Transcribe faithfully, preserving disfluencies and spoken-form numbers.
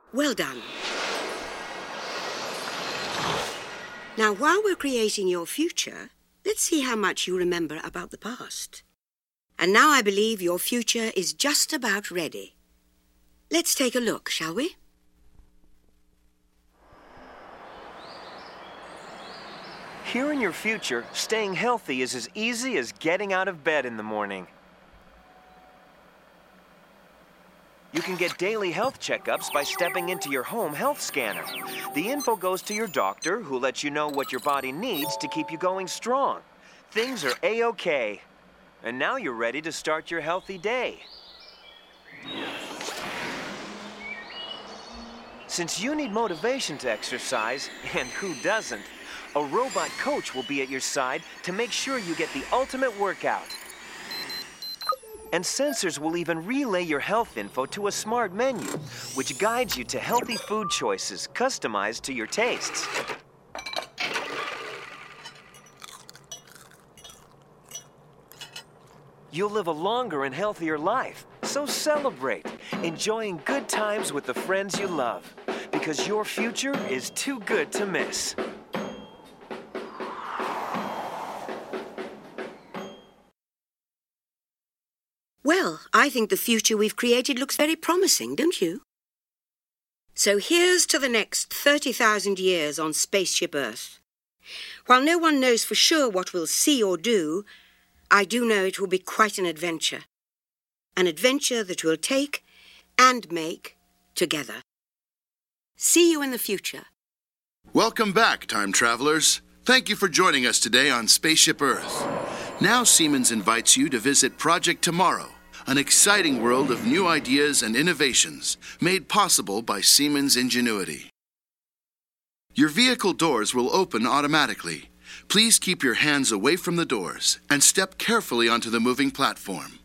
Well done. Now, while we're creating your future, let's see how much you remember about the past. And now I believe your future is just about ready. Let's take a look, shall we? Here in your future, staying healthy is as easy as getting out of bed in the morning. You can get daily health checkups by stepping into your home health scanner. The info goes to your doctor, who lets you know what your body needs to keep you going strong. Things are A-OK. And now you're ready to start your healthy day. Since you need motivation to exercise, and who doesn't, a robot coach will be at your side to make sure you get the ultimate workout. And sensors will even relay your health info to a smart menu, which guides you to healthy food choices customized to your tastes. You'll live a longer and healthier life, so celebrate, enjoying good times with the friends you love, because your future is too good to miss. Well, I think the future we've created looks very promising, don't you? So here's to the next thirty thousand years on Spaceship Earth. While no one knows for sure what we'll see or do, I do know it will be quite an adventure. An adventure that we'll take and make together. See you in the future. Welcome back, time travelers. Thank you for joining us today on Spaceship Earth. Now Siemens invites you to visit Project Tomorrow, an exciting world of new ideas and innovations made possible by Siemens ingenuity. Your vehicle doors will open automatically. Please keep your hands away from the doors and step carefully onto the moving platform.